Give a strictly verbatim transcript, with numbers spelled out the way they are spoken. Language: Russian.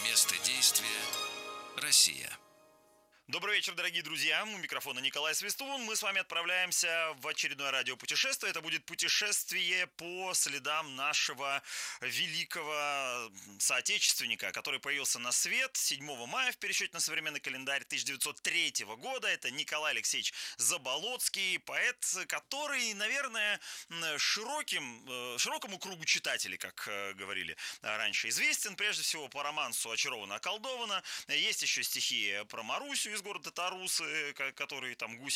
Место действия – Россия. Добрый вечер, дорогие друзья. У микрофона Николай Свистун. Мы с вами отправляемся в очередное радиопутешествие. Это будет путешествие по следам нашего великого соотечественника, который появился на свет седьмого мая в пересчете на современный календарь тысяча девятьсот третьего года. Это Николай Алексеевич Заболоцкий, поэт, который, наверное, широким, широкому кругу читателей, как говорили раньше, известен прежде всего по романсу «Очарована, околдована». Есть еще стихи про Марусю из города Тарусы, который там гуси